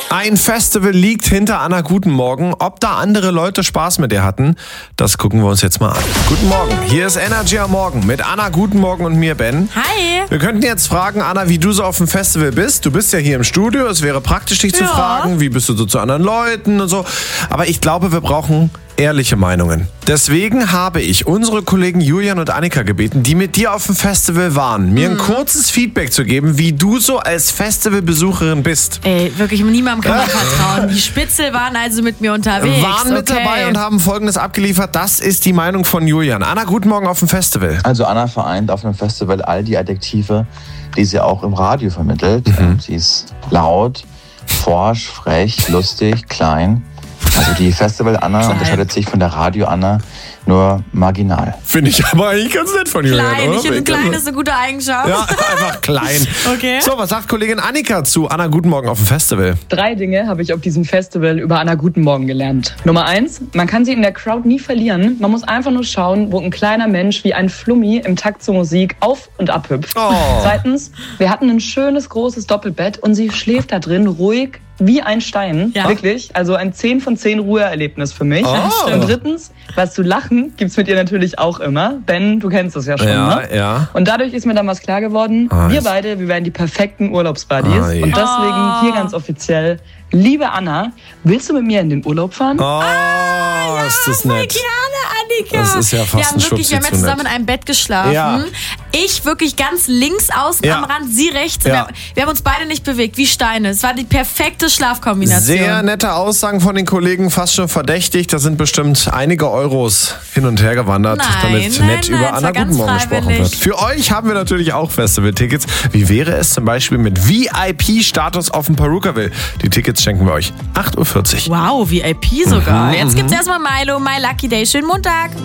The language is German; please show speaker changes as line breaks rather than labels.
Ein Festival liegt hinter Anna Guten Morgen. Ob da andere Leute Spaß mit ihr hatten, das gucken wir uns jetzt mal an. Guten Morgen, hier ist Energy am Morgen mit Anna Guten Morgen und mir, Ben.
Hi.
Wir könnten jetzt fragen, Anna, wie du so auf dem Festival bist. Du bist ja hier im Studio, es wäre praktisch, dich zu fragen, wie bist du so zu anderen Leuten und so. Aber ich glaube, wir brauchen ehrliche Meinungen. Deswegen habe ich unsere Kollegen Julian und Annika gebeten, die mit dir auf dem Festival waren, mir ein kurzes Feedback zu geben, wie du so als Festivalbesucherin bist.
Ey, wirklich, niemandem kann man vertrauen. Die Spitzel waren also mit mir unterwegs.
Waren mit dabei und haben Folgendes abgeliefert. Das ist die Meinung von Julian. Anna, guten Morgen auf dem Festival.
Also Anna vereint auf einem Festival all die Adjektive, die sie auch im Radio vermittelt. Sie ist laut, forsch, frech, lustig, klein. Also die Festival-Anna unterscheidet sich von der Radio-Anna nur marginal.
Finde ich aber eigentlich ganz nett von Julian,
Klein,
oder?
ich finde klein ist eine gute Eigenschaft.
Ja, einfach klein.
Okay.
So, was sagt Kollegin Annika zu Anna Guten Morgen auf dem Festival?
3 Dinge habe ich auf diesem Festival über Anna Guten Morgen gelernt. Nummer 1, man kann sie in der Crowd nie verlieren. Man muss einfach nur schauen, wo ein kleiner Mensch wie ein Flummi im Takt zur Musik auf- und abhüpft.
Oh.
2, wir hatten ein schönes, großes Doppelbett und sie schläft da drin ruhig wie ein Stein.
Ja.
Wirklich. Also ein 10 von 10 Ruheerlebnis für mich.
Oh.
Und 3, was zu lachen gibt's mit ihr natürlich auch immer. Ben, du kennst das ja schon, ne?
Ja.
Und dadurch ist mir dann was klar geworden.
Ah,
Wir beide, wir wären die perfekten Urlaubsbuddies.
Ah, ja.
Und deswegen hier ganz offiziell, liebe Anna, willst du mit mir in den Urlaub fahren?
Oh, ist das
Voll
nett.
gerne, Annika.
Das ist ja fast ein
wir haben
Schubsi zu
zusammen
nett.
in einem Bett geschlafen.
Ja.
Ich wirklich ganz links außen
Ja.
am Rand, sie rechts.
Ja.
Wir haben uns beide nicht bewegt, wie Steine. Es war die perfekte Schlafkombination.
Sehr nette Aussagen von den Kollegen, fast schon verdächtig. Da sind bestimmt einige Euros hin und her gewandert, damit nett über
es
Anna
war
Guten
ganz
Morgen gesprochen
freiwillig.
wird. Für euch haben wir natürlich auch Festival-Tickets. Wie wäre es zum Beispiel mit VIP-Status auf dem Perukaville? Die Tickets schenken wir euch. 8:40 Uhr.
Wow, VIP sogar. Jetzt gibt's erstmal Milo, My Lucky Day. Schönen Montag.